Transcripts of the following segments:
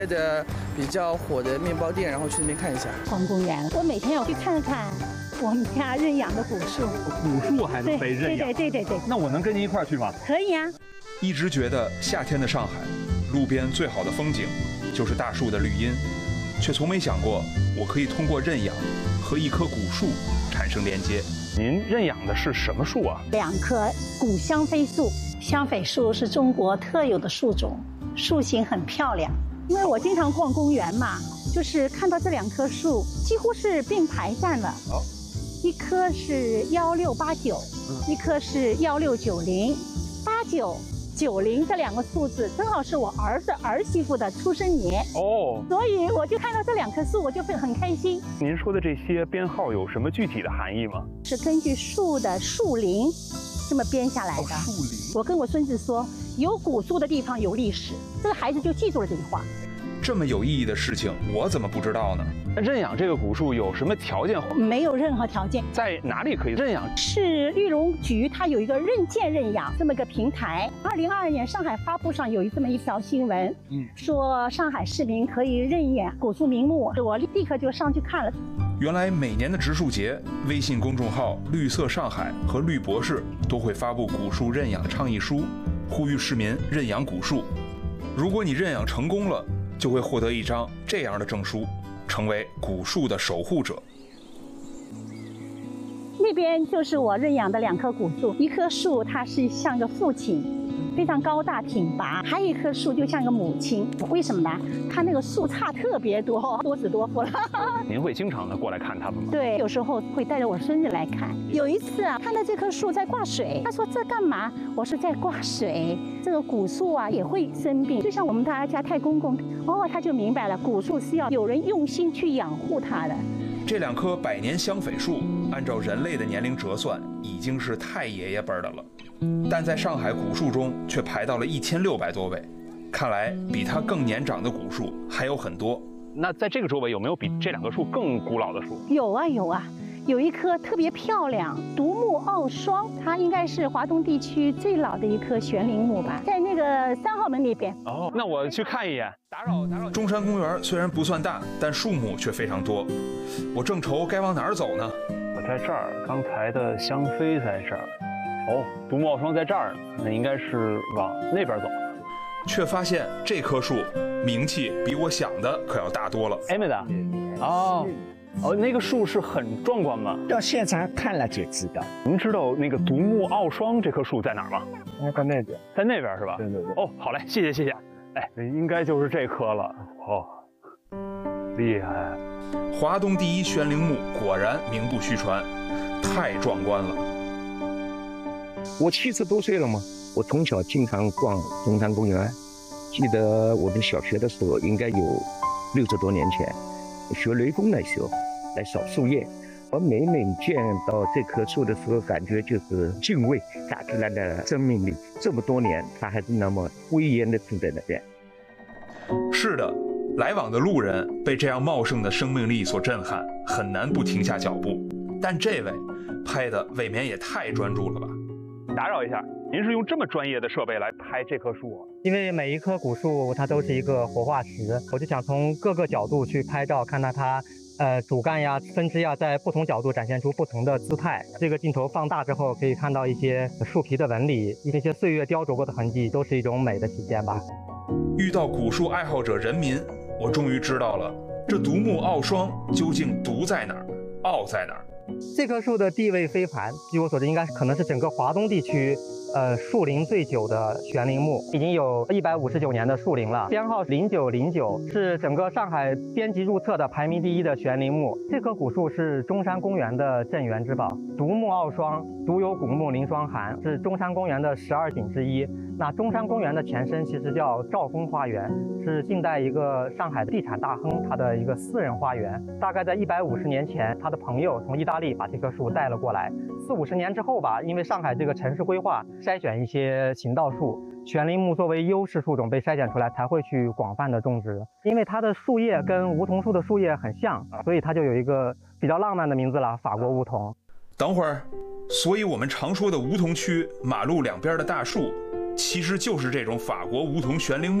的比较火的面包店，然后去那边看一下。 逛公园，我每天要去看看我们家认养的古树。 古树还能被认养？ 对。 那我能跟您一块儿去吗？ 可以啊。 一直觉得夏天的上海，路边最好的风景就是大树的绿荫，却从没想过我可以通过认养和一棵古树产生连接。 您认养的是什么树啊 ？2棵古香榧树。香榧树是中国特有的树种，树形很漂亮。因为我经常逛公园嘛，就是看到这2棵树几乎是并排站了。一棵是1689，一棵是1690，8990这2个数字正好是我儿子儿媳妇的出生年哦，所以我就看到这2棵树，我就会很开心。 您说的这些编号有什么具体的含义吗？ 是根据树的树龄这么编下来的。 树龄。 我跟我孙子说，有古树的地方有历史，这个孩子就记住了这句话。 这么有意义的事情，我怎么不知道呢？ 认养这个古树有什么条件？ 没有任何条件。 在哪里可以认养？ 是绿农局，它有一个认建认养这么一个平台。2022年上海发布上有这么一条新闻，说上海市民可以认养古树名木，我立刻就上去看了。 原来每年的植树节，微信公众号绿色上海和绿博士都会发布古树认养倡议书，呼吁市民认养古树。如果你认养成功了，就会获得一张这样的证书，成为古树的守护者。 那边就是我认养的2棵古树，一棵树它是像个父亲，非常高大挺拔，还有一棵树就像个母亲。为什么呢？它那个树杈特别多，多子多福了。 您会经常的过来看它们吗？ 对，有时候会带着我孙子来看。有一次啊，看到这棵树在挂水，他说这干嘛？我说在挂水。这个古树啊也会生病，就像我们大家太公公哦，他就明白了，古树是要有人用心去养护它的。 这2棵100年香榧树，按照人类的年龄折算，已经是太爷爷辈的了，但在上海古树中却排到了1600多位，看来比它更年长的古树还有很多。 那在这个周围有没有比这2棵树更古老的树？ 有啊，有一棵特别漂亮，独木傲霜，它应该是华东地区最老的一棵悬铃木吧，在那个3号门那边。 哦，那我去看一眼。打扰。 中山公园虽然不算大，但树木却非常多。我正愁该往哪儿走呢？ 我在这儿，刚才的香榧在这儿。哦，独木傲霜在这儿，那应该是往那边走。 却发现这棵树名气比我想的可要大多了。 艾美的。哦，那个树是很壮观吗？ 到现场看了就知道。 您知道那个独木傲霜这棵树在哪儿吗？ 在那边， 在那边是吧？ 对。 哦，好嘞，谢谢。哎，应该就是这棵了。哦，厉害！ 华东第一悬铃木果然名不虚传，太壮观了。 我70多岁了嘛，我从小经常逛中山公园，记得我们小学的时候，应该有60多年前。学雷锋的时候来扫树叶，我每见到这棵树的时候，感觉就是敬畏大自然的生命力。这么多年，它还是那么威严的站在那边。 是的，来往的路人被这样茂盛的生命力所震撼，很难不停下脚步。但这位拍的未免也太专注了吧？ 打扰一下，您是用这么专业的设备来拍这棵树啊？ 因为每一棵古树它都是一个活化石，我就想从各个角度去拍照，看到它主干呀、分支呀，在不同角度展现出不同的姿态。这个镜头放大之后，可以看到一些树皮的纹理，一些岁月雕琢过的痕迹，都是一种美的体现吧。 遇到古树爱好者人民，我终于知道了这独木傲霜究竟独在哪儿，傲在哪儿。 这棵树的地位非凡，据我所知，可能是整个华东地区树龄最久的悬铃木，已经有159年的树龄了，编号0909，是整个上海编辑入册的排名第1的悬铃木。这棵古树是中山公园的镇园之宝，独木傲霜，独有古木临霜寒，是中山公园的12景之一。那中山公园的前身其实叫兆丰花园，是近代一个上海的地产大亨他的一个私人花园。大概在150年前，他的朋友从意大利把这棵树带了过来。40-50年之后吧，因为上海这个城市规划筛选一些行道树，悬铃木作为优势树种被筛选出来，才会去广泛的种植。因为它的树叶跟梧桐树的树叶很像，所以它就有一个比较浪漫的名字了——法国梧桐。 等会儿，所以我们常说的梧桐区马路两边的大树，其实就是这种法国梧桐悬铃木。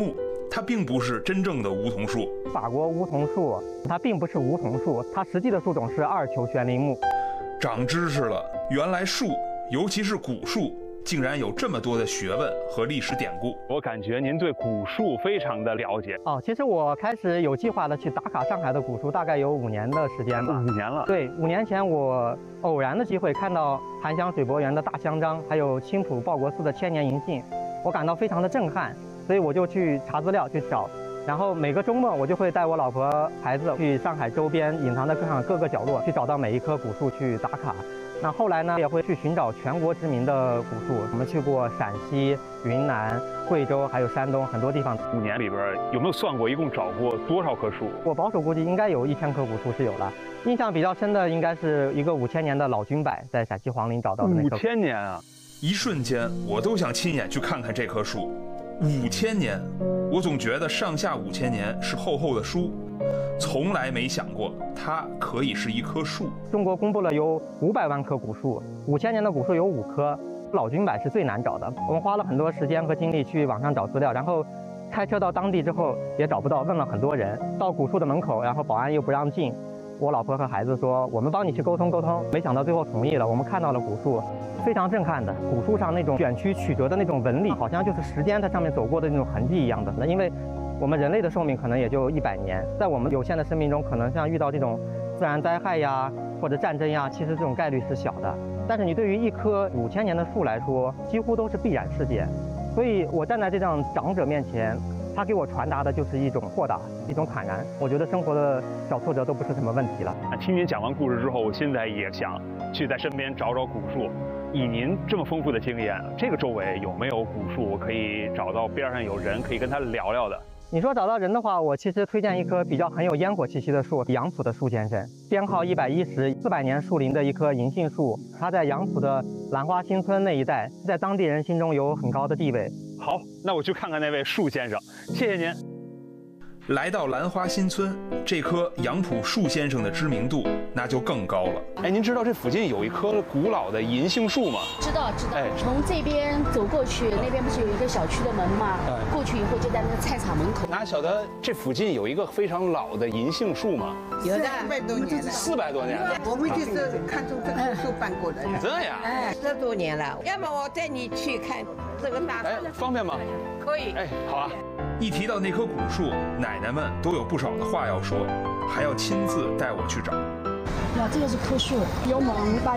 它并不是真正的梧桐树。 法国梧桐树它并不是梧桐树，它实际的树种是二球悬铃木。 长知识了，原来树，尤其是古树，竟然有这么多的学问和历史典故。 我感觉您对古树非常的了解。 其实我开始有计划的去打卡上海的古树，大概有5年的时间吧。 5年了。 对，5年前我偶然的机会看到韩湘水柏园的大香樟，还有青浦报国寺的千年银杏，我感到非常的震撼，所以我就去查资料去找。然后每个周末我就会带我老婆孩子去上海周边隐藏在各个角落去找到每一棵古树去打卡。那后来呢，也会去寻找全国知名的古树。我们去过陕西、云南、贵州，还有山东很多地方。 5年里边有没有算过一共找过多少棵树？ 我保守估计应该有1000棵古树是有了。印象比较深的应该是一个5000年的老君柏，在陕西黄陵找到的那棵。 5000年啊！ 一瞬间，我都想亲眼去看看这棵树。5000年，我总觉得上下5000年是厚厚的书，从来没想过它可以是一棵树。 中国公布了有500万棵古树，5000年的古树有5棵，老君柏是最难找的。我们花了很多时间和精力去网上找资料，然后开车到当地之后也找不到，问了很多人。到古树的门口，然后保安又不让进，我老婆和孩子说我们帮你去沟通沟通，没想到最后同意了。我们看到了古树，非常震撼的，古树上那种卷曲曲折的那种纹理，好像就是时间在上面走过的那种痕迹一样的。因为我们人类的寿命可能也就100年，在我们有限的生命中，可能像遇到这种自然灾害呀或者战争呀，其实这种概率是小的。但是你对于一棵5000年的树来说，几乎都是必然事件。所以我站在这样长者面前，他给我传达的就是一种豁达，一种坦然。我觉得生活的小挫折都不是什么问题了。 听您讲完故事之后，我现在也想去在身边找找古树。以您这么丰富的经验，这个周围有没有古树可以找到边上有人可以跟他聊聊的？ 你说找到人的话，我其实推荐一棵比较很有烟火气息的树，杨浦的树先生，编号110，400年树龄的一棵银杏树，它在杨浦的兰花新村那一带，在当地人心中有很高的地位。 好，那我去看看那位树先生，谢谢您。 来到兰花新村，这棵杨浦树先生的知名度那就更高了。 哎，您知道这附近有一棵古老的银杏树吗？ 知道。 哎， 从这边走过去，那边不是有一个小区的门吗？过去以后就在那个菜场门口。 哪晓得这附近有一个非常老的银杏树吗？ 有的，400多年了。 400多年了。 我们就是看中这棵树搬过来的。 这样？ 哎，10多年了。要么我带你去看这个大。 哎，方便吗？ 可以。 哎，好啊。 一提到那棵古树，奶奶们都有不少的话要说，还要亲自带我去找。 哇，这个是棵树，有猛大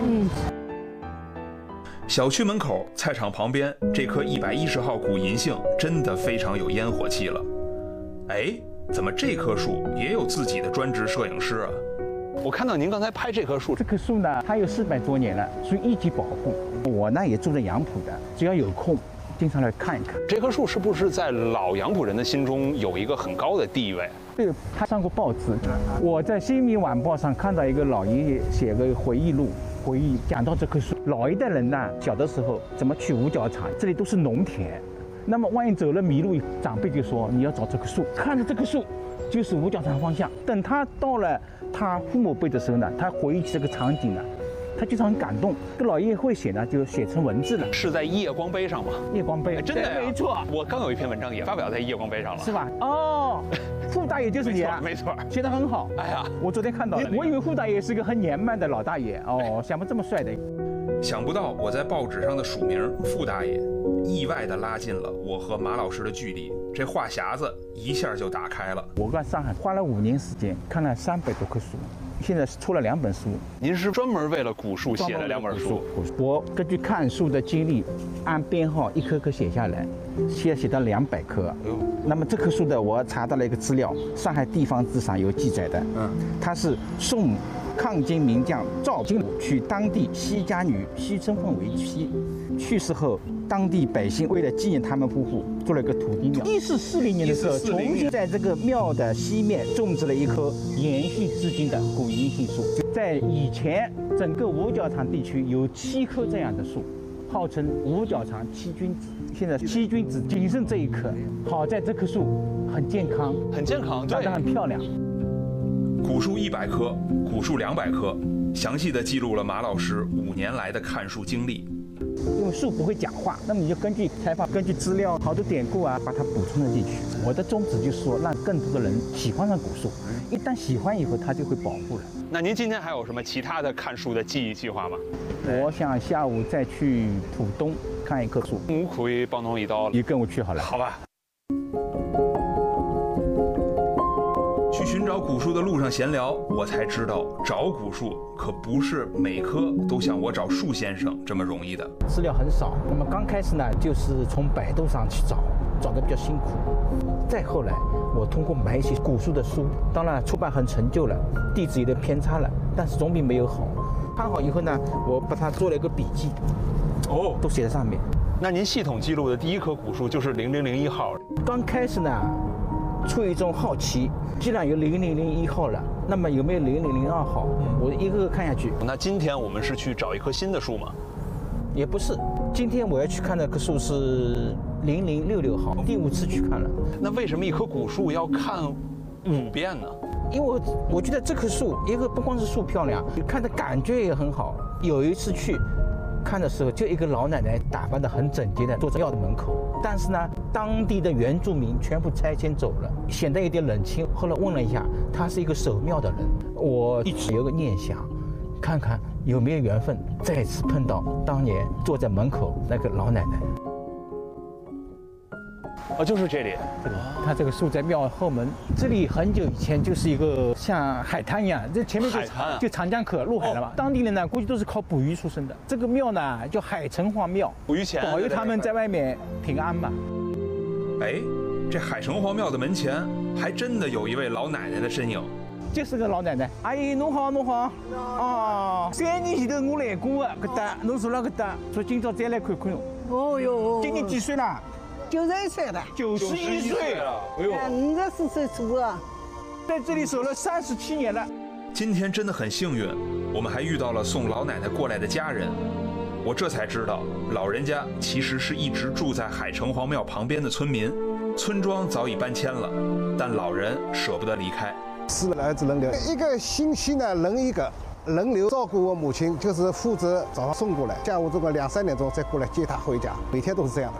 小区门口、菜场旁边，这棵110号古银杏真的非常有烟火气了。哎，怎么这棵树也有自己的专职摄影师啊？ 我看到您刚才拍这棵树， 这棵树呢，它有400多年了，属于一级保护。我呢也住在杨浦的，只要有空，经常来看一看。 这棵树是不是在老杨浦人的心中有一个很高的地位？ 对，他上过报纸。我在《新民晚报》上看到一个老爷爷写个回忆录，讲到这棵树。老一代人呢，小的时候怎么去五角场，这里都是农田。那么万一走了迷路，长辈就说你要找这棵树，看着这棵树就是五角场方向。等他到了他父母辈的时候呢，他回忆起这个场景呢，他就是很感动。这老爷爷会写呢，就写成文字了。 是在夜光杯上吗？ 夜光杯， 真的呀？ 没错。 我刚有一篇文章也发表在夜光杯上了， 是吧？哦，傅大爷就是你啊， 没错， 写得很好。 哎呀， 我昨天看到了，我以为傅大爷是个很年迈的老大爷哦，想不这么帅的。 想不到我在报纸上的署名傅大爷，意外地拉近了我和马老师的距离，这话匣子一下就打开了。 我在上海花了5年时间，看了300多棵树，现在出了2本书。 您是专门为了古树写了2本书？ 我根据看树的经历，按编号一棵棵写下来，写到200棵。那么这棵树的，我查到了一个资料，上海地方志上有记载的。它是宋抗金名将赵金武娶当地西家女西春凤为妻，去世后，当地百姓为了纪念他们夫妇，做了一个土地庙。1440年的时候，重新在这个庙的西面种植了一棵延续至今的古银杏树。在以前，整个五角场地区有7棵这样的树，号称五角场7君子。现在7君子仅剩这一棵，好在这棵树很健康，长得很漂亮。 古树100棵，古树200棵，详细的记录了马老师5年来的看树经历。 因为树不会讲话，那么你就根据采访、根据资料、好多典故啊，把它补充了进去。我的宗旨就是说，让更多的人喜欢上古树，一旦喜欢以后，他就会保护了。 那您今天还有什么其他的看树的记忆计划吗？ 我想下午再去浦东看一棵树。 我可以帮侬一道， 你跟我去好了。 好吧。 去寻找古树的路上闲聊，我才知道找古树可不是每棵都像我找树先生这么容易的。 资料很少，那么刚开始呢，就是从百度上去找得比较辛苦。再后来，我通过买一些古树的书，当然出版很陈旧了，地址有点偏差了，但是总比没有好。看好以后呢，我把它做了一个笔记，都写在上面。 那您系统记录的第一棵古树就是0001号。 刚开始呢，出于一种好奇，既然有0001号了，那么有没有0002号？我一个个看下去。 那今天我们是去找一棵新的树吗？ 也不是，今天我要去看的棵树是0066号，第5次去看了。 那为什么一棵古树要看5遍呢？ 因为我觉得这棵树，一个不光是树漂亮，看的感觉也很好。有一次去看的时候，就一个老奶奶打扮得很整洁的坐在庙的门口，但是呢，当地的原住民全部拆迁走了，显得有点冷清。后来问了一下，她是一个守庙的人，我一直有个念想，看看有没有缘分再次碰到当年坐在门口那个老奶奶。 就是这里。 它这个树在庙后门，这里很久以前就是一个像海滩一样，这前面就长江口入海了嘛。当地人呢，估计都是靠捕鱼出身的。这个庙呢叫海城隍庙， 捕鱼钱保佑他们在外面平安嘛。 哎，这海城隍庙的门前还真的有一位老奶奶的身影。 就是个老奶奶，阿姨侬好，侬好。哦，3年前头我来过的，搿搭侬住了搿搭，所以今朝再来看看。 哦哟， 今年几岁了 ？91岁了。 91岁了，哎呦 ，54岁出啊， 在这里守了37年了。 今天真的很幸运，我们还遇到了送老奶奶过来的家人。我这才知道，老人家其实是一直住在海城隍庙旁边的村民，村庄早已搬迁了，但老人舍不得离开。 4个儿子轮流，一个星期呢轮一个，轮流照顾我母亲，就是负责早上送过来，下午这个2、3点钟再过来接她回家，每天都是这样的。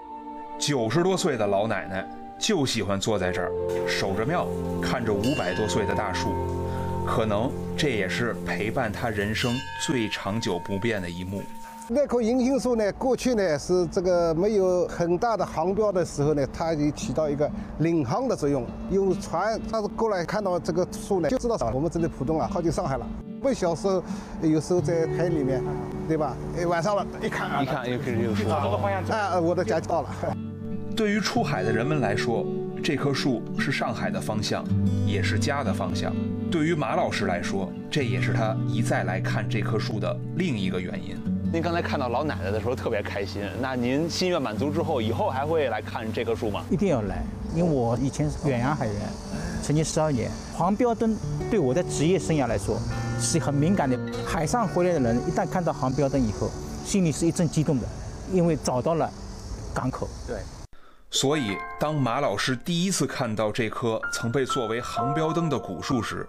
90多岁的老奶奶就喜欢坐在这儿，守着庙，看着500多岁的大树，可能这也是陪伴她人生最长久不变的一幕。 那棵银杏树呢，过去呢是这个没有很大的航标的时候呢，它就起到一个领航的作用。有船，它是过来看到这个树呢，就知道我们这里浦东啊靠近上海了。我们小时候有时候在海里面，对吧？晚上了，一看又可以有树啊，我的家就到了。 对于出海的人们来说，这棵树是上海的方向，也是家的方向。对于马老师来说，这也是他一再来看这棵树的另一个原因。 您刚才看到老奶奶的时候特别开心，那您心愿满足之后，以后还会来看这棵树吗？ 一定要来，因为我以前是远洋海员，曾经12年。黄标灯对我的职业生涯来说是很敏感的。海上回来的人一旦看到黄标灯以后，心里是一阵激动的，因为找到了港口。 对。 所以，当马老师第一次看到这棵曾被作为航标灯的古树时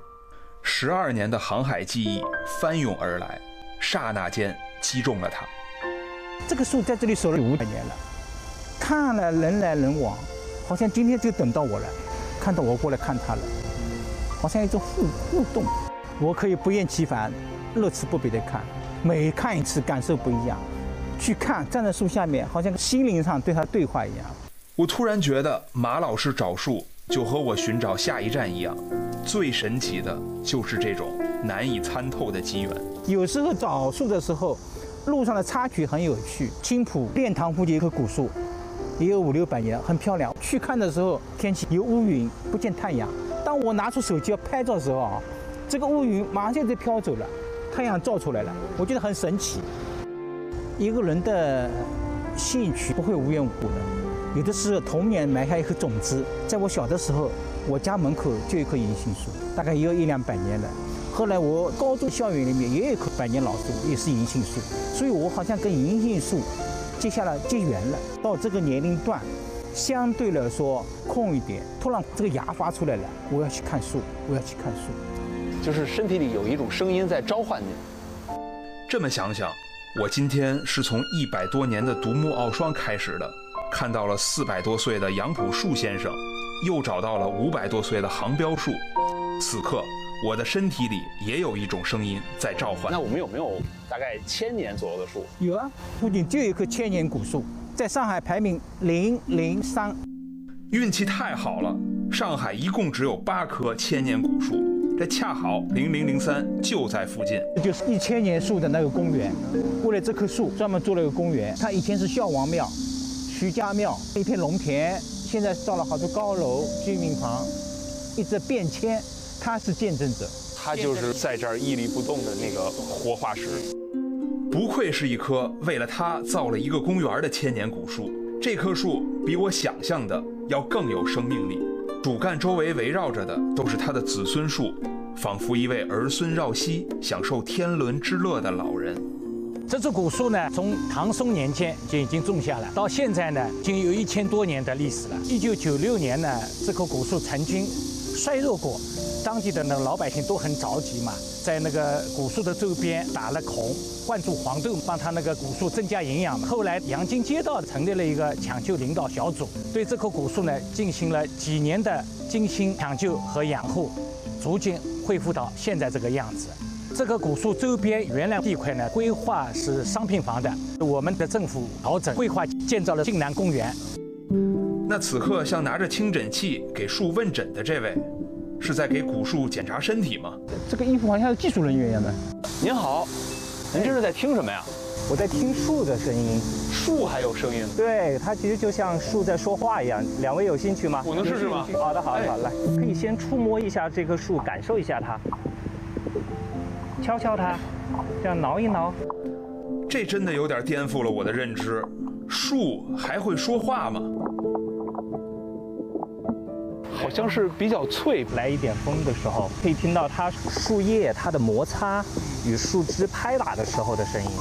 ，12年的航海记忆翻涌而来，刹那间击中了他。 这个树在这里守了500年了，看了人来人往，好像今天就等到我了，看到我过来看他了，好像一种互动。我可以不厌其烦、乐此不疲地看，每看一次感受不一样。去看，站在树下面，好像心灵上对他对话一样。 我突然觉得马老师找树就和我寻找下一站一样，最神奇的就是这种难以参透的机缘。 有时候找树的时候，路上的插曲很有趣。青浦练塘附近有一棵古树，也有500、600年，很漂亮。去看的时候，天气有乌云，不见太阳。当我拿出手机要拍照的时候啊，这个乌云马上就飘走了，太阳照出来了，我觉得很神奇。一个人的兴趣不会无缘无故的。有的是童年埋下一颗种子，在我小的时候，我家门口就有一棵银杏树，大概也有100、200年了。后来我高中校园里面也有一棵100年老树，也是银杏树，所以我好像跟银杏树结缘了。到这个年龄段，相对来说空一点，突然这个芽发出来了，我要去看树，我要去看树， 就是身体里有一种声音在召唤你。 这么想想， 我今天是从100多年的独木傲霜开始的，看到了400多岁的杨朴树先生，又找到了500多岁的杭标树。此刻，我的身体里也有一种声音在召唤。 那我们有没有大概1000年左右的树？ 有啊，附近就有一棵千年古树，在上海排名003。 运气太好了，上海一共只有8棵千年古树，这恰好0003就在附近。 这就是1000年树的那个公园，为了这棵树专门做了个公园。它以前是孝王庙、徐家庙，一片农田，现在造了好多高楼、居民房，一直变迁。它是见证者， 它就是在这儿屹立不动的那个活化石。 不愧是一棵为了它造了一个公园的千年古树。这棵树比我想象的要更有生命力，主干周围围绕着的都是它的子孙树，仿佛一位儿孙绕膝、享受天伦之乐的老人。 这棵古树呢，从唐宋年间就已经种下了，到现在呢，已经有1000多年的历史了。1996年呢，这棵古树曾经衰弱过，当地的那个老百姓都很着急嘛，在那个古树的周边打了孔，灌注黄豆，帮他那个古树增加营养嘛。后来阳金街道成立了一个抢救领导小组，对这棵古树呢进行了几年的精心抢救和养护，逐渐恢复到现在这个样子。这个古树周边原来地块呢，规划是商品房的，我们的政府调整规划，建造了晋南公园。 那此刻像拿着听诊器给树问诊的这位，是在给古树检查身体吗？ 这个衣服好像是技术人员一样的。 您好，您这是在听什么呀？ 我在听树的声音。 树还有声音？ 对，它其实就像树在说话一样。2位有兴趣吗？ 我能试试吗？ 好的，好的，好的，来，可以先触摸一下这棵树，感受一下它，敲敲它，这样挠一挠。 这真的有点颠覆了我的认知，树还会说话吗？ 好像是比较脆， 来一点风的时候，可以听到它树叶它的摩擦与树枝拍打的时候的声音。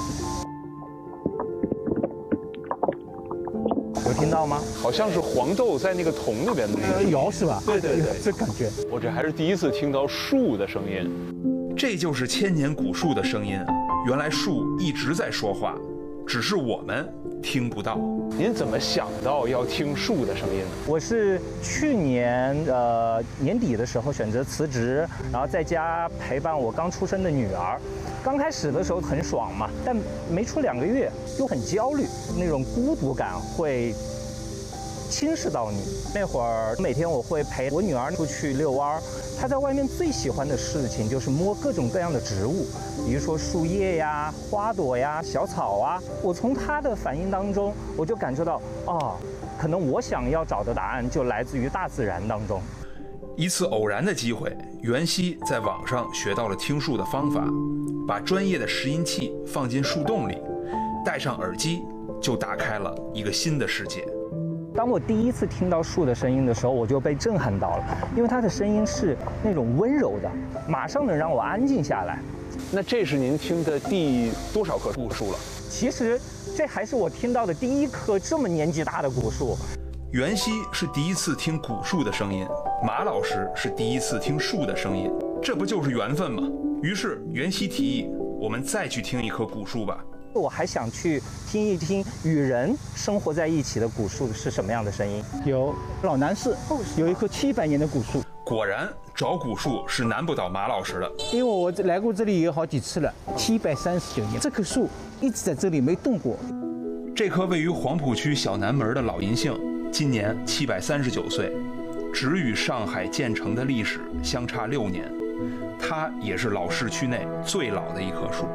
有听到吗？ 好像是黄豆在那个桶里边的那个摇是吧？ 对对对， 这感觉。 我这还是第一次听到树的声音。 这就是千年古树的声音啊！原来树一直在说话，只是我们听不到。 您怎么想到要听树的声音呢？ 我是去年年底的时候选择辞职，然后在家陪伴我刚出生的女儿。刚开始的时候很爽嘛，但没出2个月又很焦虑，那种孤独感会侵蚀到你。那会儿每天我会陪我女儿出去遛弯儿，她在外面最喜欢的事情就是摸各种各样的植物，比如说树叶呀、花朵呀、小草啊。我从她的反应当中，我就感受到，哦，可能我想要找的答案就来自于大自然当中。 一次偶然的机会，袁熙在网上学到了听树的方法，把专业的拾音器放进树洞里，戴上耳机，就打开了一个新的世界。 当我第一次听到树的声音的时候，我就被震撼到了，因为它的声音是那种温柔的，马上能让我安静下来。 那这是您听的第多少棵古树了？ 其实这还是我听到的第1棵这么年纪大的古树。 袁熙是第一次听古树的声音，马老师是第一次听树的声音，这不就是缘分吗？于是袁熙提议，我们再去听一棵古树吧。 我还想去听一听与人生活在一起的古树是什么样的声音。 有老南市有一棵700年的古树。 果然找古树是难不倒马老师的， 因为我来过这里有好几次了，739年，这棵树一直在这里没动过。 这棵位于黄浦区小南门的老银杏，今年739岁，只与上海建成的历史相差6年，它也是老市区内最老的一棵树。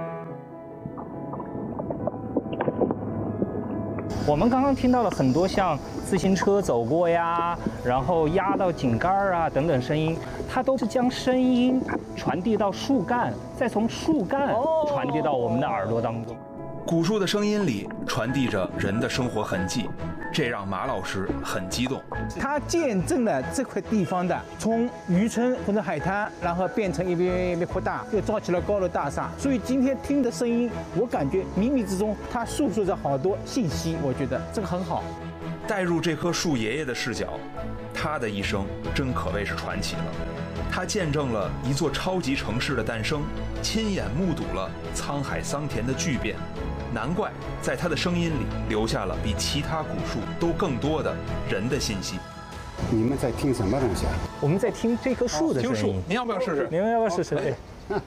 我们刚刚听到了很多像自行车走过呀，然后压到井盖啊等等声音，它都是将声音传递到树干，再从树干传递到我们的耳朵当中。 古树的声音里传递着人的生活痕迹，这让马老师很激动。 他见证了这块地方的从渔村或者海滩，然后变成一片扩大，又造起了高楼大厦。所以今天听的声音，我感觉冥冥之中它诉说着好多信息，我觉得这个很好。 带入这棵树爷爷的视角，他他的一生真可谓是传奇了。他见证了一座超级城市的诞生，亲眼目睹了沧海桑田的巨变，难怪在他的声音里留下了比其他古树都更多的人的信息。 你们在听什么东西啊？ 我们在听这棵树的声音。 听树，您要不要试试？ 您要不要试试？对。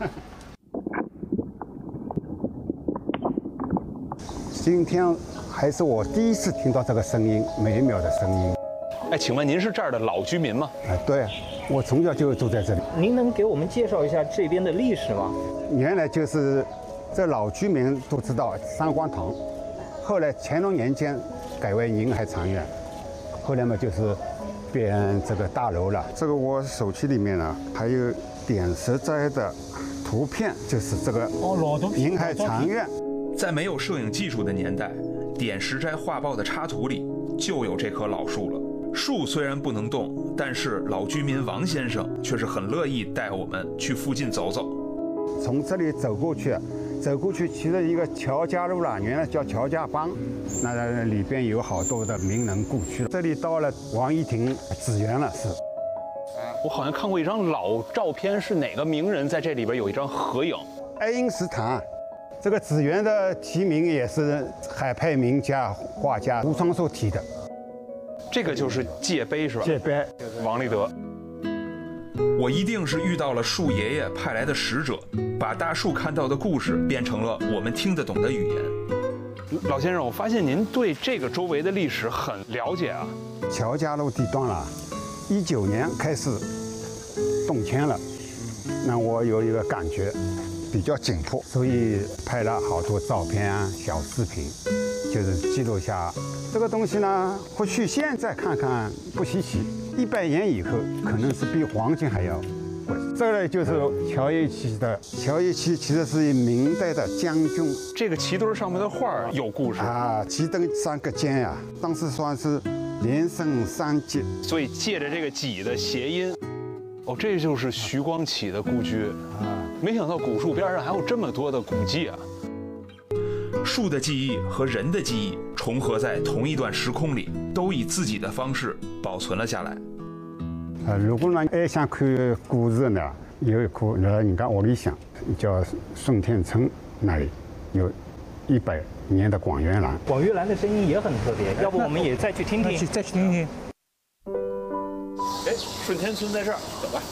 今天还是我第一次听到这个声音，美妙的声音。 哎，请问您是这儿的老居民吗？ 对，我从小就住在这里。 您能给我们介绍一下这边的历史吗？ 原来就是这老居民都知道三光堂，后来乾隆年间改为宁海长院，后来嘛就是变这个大楼了。这个我手机里面呢还有点石斋的图片，就是这个宁海长院。 在没有摄影技术的年代，点石斋画报的插图里就有这棵老树了。树虽然不能动，但是老居民王先生却是很乐意带我们去附近走走。 从这里走过去，其实一个乔家路了，原来叫乔家浜，那里边有好多的名人故居。这里到了王一亭紫园了，是。 我好像看过一张老照片，是哪个名人在这里边有一张合影？ 爱因斯坦。这个紫园的题名也是海派名家画家吴双寿题的。 这个就是界碑是吧？ 界碑， 王立德。 我一定是遇到了树爷爷派来的使者，把大树看到的故事变成了我们听得懂的语言。 老先生，我发现您对这个周围的历史很了解啊。 乔家路地段了，19年开始动迁了，那我有一个感觉比较紧迫，所以拍了好多照片啊、小视频，就是记录下这个东西呢。或许现在看看不稀奇，100年以后可能是比黄金还要贵。这个就是乔一旗的，乔一旗其实是明代的将军。 这个旗墩上面的画有故事啊，旗墩3个尖呀，当时算是连升3级， 所以借着这个几的谐音。哦，这就是徐光启的故居啊！没想到古树边上还有这么多的古迹啊！ 树的记忆和人的记忆重合在同一段时空里，都以自己的方式保存了下来。 如果呢还想看故事呢，有一棵人家屋里向叫顺天村那里有100年的广元兰。 广元兰的声音也很特别，要不我们也再去听听？ 再去听听。 哎，顺天村在这儿，走吧。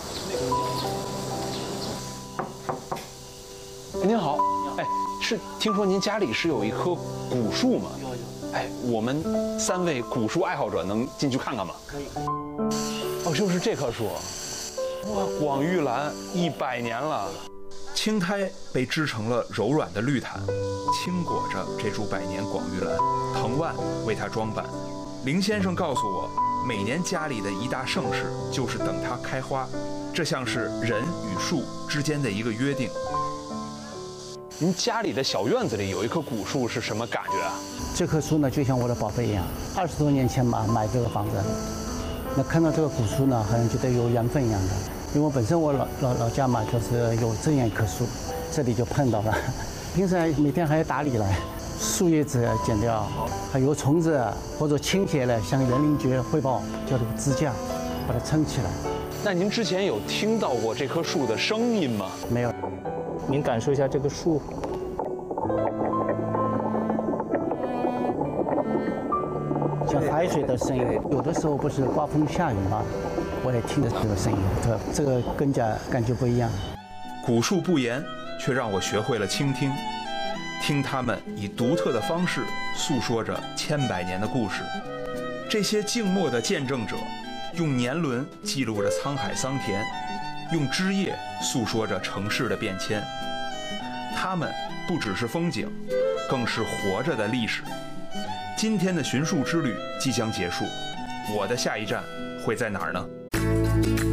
您好，哎，是听说您家里是有一棵古树吗？有。哎，我们3位古树爱好者能进去看看吗？可以。哦，就是这棵树，哇，广玉兰100年了。 青苔被织成了柔软的绿毯，轻裹着这株100年广玉兰，藤蔓为它装扮。林先生告诉我，每年家里的一大盛事就是等它开花，这像是人与树之间的一个约定。 您家里的小院子里有一棵古树是什么感觉啊？ 这棵树呢，就像我的宝贝一样。20多年前嘛，买这个房子，那看到这个古树呢，好像觉得有缘分一样的。因为本身我老家嘛，就是有这样一棵树，这里就碰到了。平时每天还要打理了，树叶子剪掉，还有虫子或者倾斜了，向园林局汇报，叫这个支架把它撑起来。 那您之前有听到过这棵树的声音吗？ 没有。 您感受一下这个树， 像海水的声音。有的时候不是刮风下雨吗？我也听着这个声音，这个更加感觉不一样。 古树不言，却让我学会了倾听，听他们以独特的方式诉说着千百年的故事。这些静默的见证者，用年轮记录着沧海桑田，用枝叶诉说着城市的变迁。他们不只是风景，更是活着的历史。今天的寻树之旅即将结束，我的下一站会在哪儿呢？